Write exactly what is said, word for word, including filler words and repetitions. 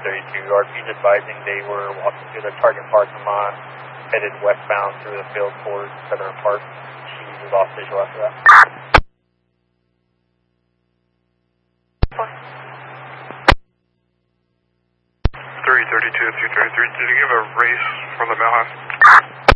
thirty-two. R P's advising they were walking through the target parking lot, headed westbound through the field towards Southern Park. She was off visual after that. three thirty-two, two thirty-three, did you give a race from the mailhouse?